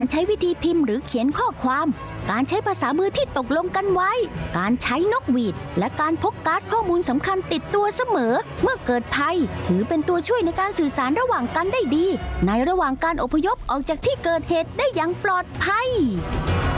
ใช้วิธีพิมพ์หรือเขียนข้อความการใช้ภาษามือที่ตกลงกันไว้การใช้นกหวีดและการพกการ์ดข้อมูลสำคัญติดตัวเสมอเมื่อเกิดภัยถือเป็นตัวช่วยในการสื่อสารระหว่างกันได้ดีในระหว่างการอพยพออกจากที่เกิดเหตุได้อย่างปลอดภัย